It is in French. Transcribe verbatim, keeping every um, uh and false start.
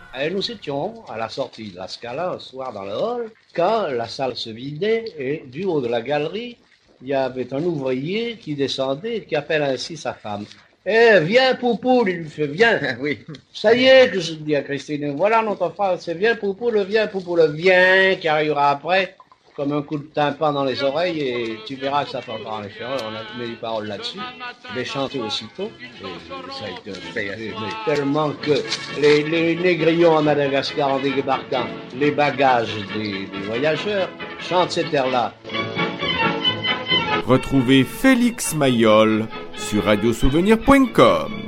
Et nous étions à la sortie de la Scala un soir dans le hall, quand la salle se vidait et du haut de la galerie, il y avait un ouvrier qui descendait et qui appelle ainsi sa femme. Eh, viens, Poupoule, il lui fait, viens. Oui. Ça y est, que je dis à Christine, voilà notre frère, c'est viens, Poupoule, viens, Poupoule, viens, qui arrivera après, comme un coup de tympan dans les oreilles, et tu verras que ça t'entendra en effet. On a mis des paroles là-dessus, je l'ai chanté aussitôt, et ça a été un succès, mais tellement que les, les négrillons à Madagascar, en débarquant les bagages des, des voyageurs, chantent cet air-là. Retrouvez Félix Mayol sur radio souvenir point com.